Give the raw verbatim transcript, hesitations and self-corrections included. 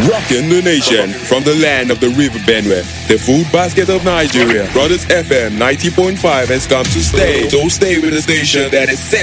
Rocking the nation from the land of the River Benue, the food basket of Nigeria. Brothers F M ninety point five has come to stay. So stay with the station that is set